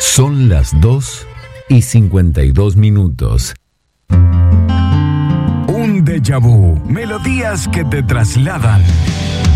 Son las 2:52. Un déjà vu. Melodías que te trasladan